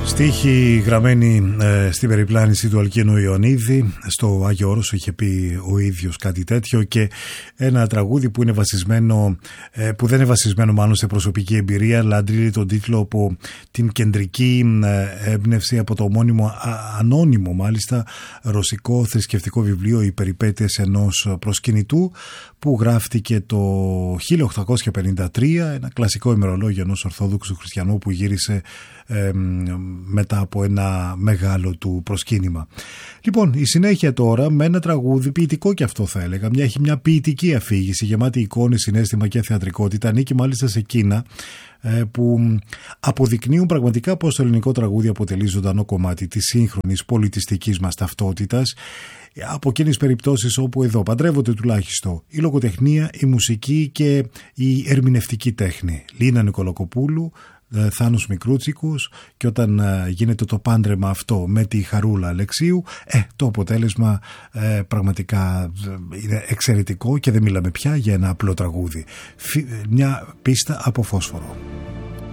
Στίχη γραμμένη στην περιπλάνηση του Αλκίνου Ιωνίδη. Στο Άγιο Όρος είχε πει ο ίδιος κάτι τέτοιο, και ένα τραγούδι που είναι βασισμένο, που δεν είναι βασισμένο μάλλον σε προσωπική εμπειρία, αλλά αντλεί τον τίτλο από την κεντρική έμπνευση από το ομώνυμο, ανώνυμο μάλιστα, ρωσικό θρησκευτικό βιβλίο «Οι περιπέτειες ενός προσκυνητού», που γράφτηκε το 1853, ένα κλασικό ημερολόγιο ενός Ορθόδοξου χριστιανού που γύρισε μετά από ένα μεγάλο του προσκύνημα. Λοιπόν, η συνέχεια τώρα με ένα τραγούδι ποιητικό, και αυτό θα έλεγα, έχει μια ποιητική αφήγηση γεμάτη εικόνες, συναίσθημα και θεατρικότητα. Ανήκει μάλιστα σε εκείνα που αποδεικνύουν πραγματικά πως το ελληνικό τραγούδι αποτελεί ζωντανό κομμάτι της σύγχρονης πολιτιστικής μας ταυτότητας, από εκείνες περιπτώσεις όπου εδώ παντρεύονται τουλάχιστον η λογοτεχνία, η μουσική και η ερμηνευτική τέχνη. Λίνα Νικολακοπούλου, Θάνος Μικρούτσικος, και όταν γίνεται το πάντρεμα αυτό με τη Χαρούλα Αλεξίου, το αποτέλεσμα πραγματικά είναι εξαιρετικό, και δεν μιλάμε πια για ένα απλό τραγούδι. Μια πίστα από φόσφορο.